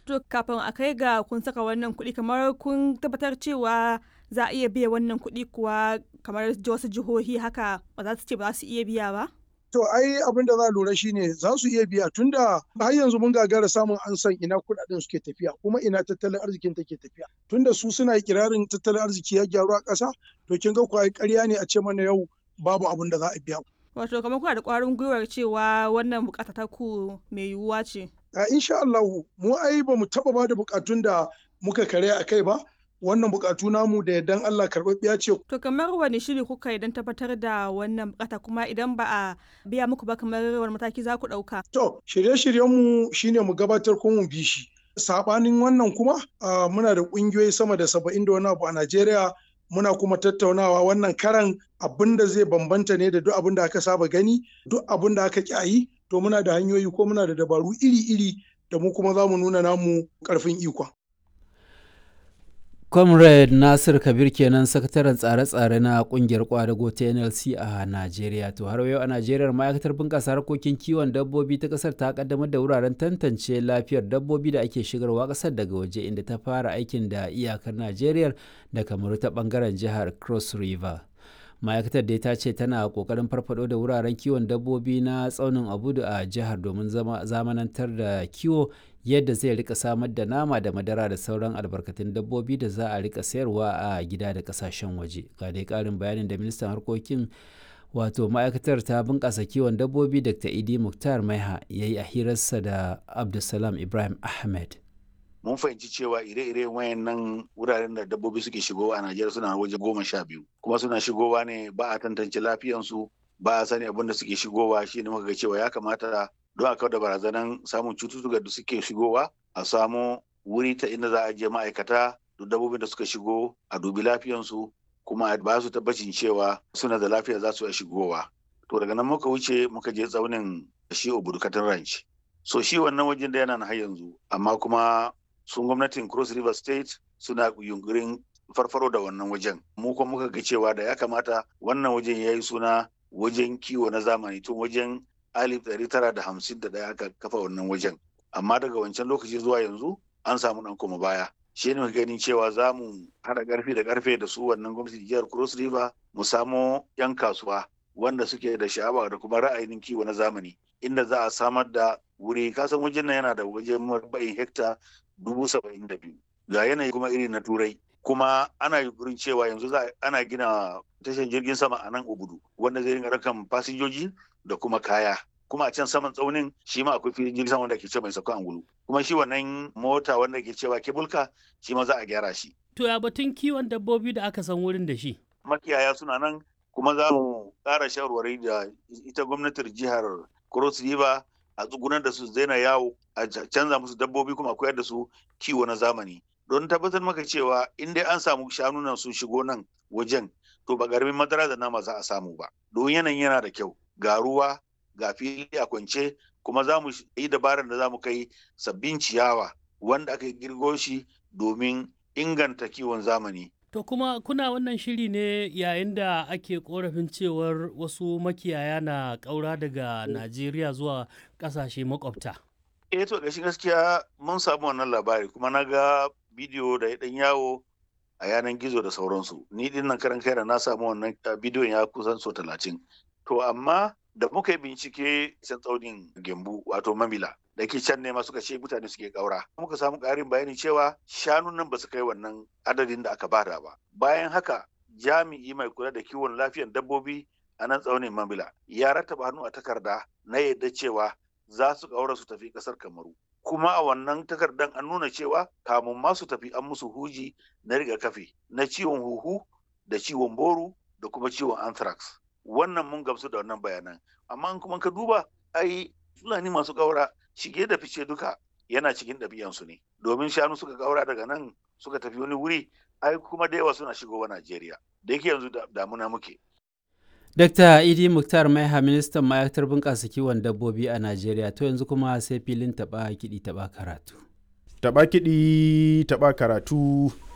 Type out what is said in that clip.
To kafin a kai ga kun saka wannan kuɗi kamar kun tabbatar cewa za a iya biya wannan kuɗi kuwa kamar wasu jihohi haka ba za su ce ba za su iya biya ba? To ai abin da za a lura shine za su iya biya tunda har yanzu mun gagara samun an san ina kuɗaɗen suke tafiya kuma ina tattalin arzikin take tafiya. Tunda su suna ikirarin tattalin arziki ya gyaru a ƙasa to kin ga kuwa ƙarya ne a ce mana yau babu abin da za a biya. Wato kamar kuna da ƙwarin gwiwar cewa wannan buƙata ta ku mai yiwuwa ce. Insha Allahu mu ai ba mu taɓa ba da buƙatun da muka kare a kai ba. Wannan buƙatu namu da yardan Allah karɓaɓɓiya ce. To kamar wani shiri kuka yi don tabbatar da wannan buƙata kuma idan ba a biya muku ba kamar wani mataki za ku ɗauka? To shirye-shiryenmu shine mu gabatar ko mu bi shi. Saɓanin wannan kuma muna da ƙungiyoyi sama da 70 da wani abu a Najeriya muna kuma tattaunawa wannan karan abin da zai bambanta ne da duk abin da aka saba gani duk abin da aka ƙyayi to muna da hanyoyi ko muna da dabaru iri-iri da mu kuma za mu nuna namu ƙarfin ikon. Comrade Nasir Kabir kenan sakataren tsare-tsare na kungiyar kwadago ta NLC a Najeriya. To har yau a Najeriya ma'aikatar bunƙasa harkokin kiwon dabbobi ta ƙasar ta kaddamar da wuraren tantance lafiyar dabbobi da ake shigarwa ƙasar daga waje inda ta fara aikin da iyakar Najeriya da Kamaru ta ɓangaren jihar Cross River. Ma'aikatar dai ta ce tana ƙoƙarin farfado da wuraren kiwon dabbobi na tsaunin Abudu a jihar domin zamanantar da kiwo yadda zai rika samar da nama da madara da sauran albarkatun dabbobi da za a rika sayarwa a gida da kasashen waje. Ga dai karin bayanin da ministan harkokin wato ma'aikatar ta bunƙasa kiwon dabbobi Dr. Idi Muktar Maiha ya yi a hirarsa da Abdulsalam Ibrahim Ahmed. Mun fahimci cewa ire-ire wayannan wuraren da dabbobi suke shigowa a Najeriya suna waje 12 kuma suna shigowa ne ba a tantance lafiyansu ba a sani abin da suke shigowa shi ne muka ga cewa ya kamata don a kawar da barazanan samun cututtuka da suke shigowa a samu wuri ta inda za a je ma'aikata duk dabbobin da suka shigo a dubi lafiyansu kuma a ba su tabbacin cewa suna da lafiya za su iya shigowa. To daga nan muka wuce muka je tsaunin shi Obudukatin Ranch. So shi wannan wajen da yana na har yanzu amma kuma sun gwamnatin Cross River State suna yunkurin farfaro da wannan wajen. Mu kuma muka ga cewa da ya kamata wannan wajen ya yi suna wajen kiwo na zamani tun wajen 1951 aka kafa wannan wajen. Amma daga wancan lokaci zuwa yanzu an samu ɗan koma baya. Shi ne ganin cewa za mu haɗa ƙarfi da ƙarfe da su wannan gwamnati jihar Cross River mu samo 'yan kasuwa wanda suke da sha'awa da kuma ra'ayin kiwo na zamani inda za a samar da wuri. Kasan wajen nan yana da wajen marba'in hekta 72,000 ga yanayi kuma iri na turai kuma ana yunkurin cewa yanzu ana gina tashar jirgin sama a nan Obudu wanda zai rinka rakan fasinjoji da kuma kaya kuma a can saman tsaunin shi ma akwai filin jirgin sama wanda ke ce mai sauka angulu kuma shi wannan mota wanda ke cewa kebulka shi ma za a gyara shi. To ya batun kiwon dabbobi da aka san wurin da shi? Makiyaya suna nan kuma za mu ƙara shawarwari da ita gwamnatin jihar Cross River a tsugunar da su zaina yawo a canza musu dabbobi kuma koyar da su kiwo na zamani don tabbatar maka cewa in dai an samu shanu nan sun shigo nan wajen to ba garmin madara da nama za a samu ba don yanayin yana da kyau ga ruwa ga fili a kwance kuma za mu yi dabarar da za mu kai sabbin ciyawa wanda aka girgo shi domin inganta kiwon zamani. To kuma kuna wannan shiri ne yayin da ake korafin cewar wasu makiyaya na ƙaura daga Najeriya zuwa ƙasashe makwabta. To gaskiya mun samu wannan labari kuma na ga bidiyo da ya ɗan yawo a yanar gizo da sauransu. Ni din nan karan kaina na samu wannan bidiyon ya kusan so 30. To amma da muka yi bincike can tsaunin Gembu wato Mamila da ke can ne ma suka ce mutane suke ƙaura. Muka samu ƙarin bayani cewa shanun nan ba su kai wannan adadin da aka bada ba. Bayan haka jami'i mai kula da kiwon lafiyar dabbobi a nan tsaunin Mamila ya rattaba hannu a takarda na yadda cewa za su ƙaura su tafi ƙasar Kamaru. Kuma a wannan takardan an nuna cewa kamun ma su tafi an musu huji na rigakafi na ciwon huhu da ciwon boru da kuma ciwon anthrax. Wannan mun gamsu da wannan bayanan. Amma kuma ka duba ai Fulani masu ƙaura shige da fice duka yana cikin ɗabi'ansu ne. Domin shanu suka ƙaura daga nan suka tafi wani wuri ai kuma da yawa suna shigowa Najeriya. Da yake yanzu damuna muke. Dr. Idi Muktar Maiha ministan ma'aikatar bunƙasa kiwon dabbobi a Najeriya to yanzu kuma sai filin taɓa kiɗi taɓa karatu. Taɓa kiɗi taɓa karatu.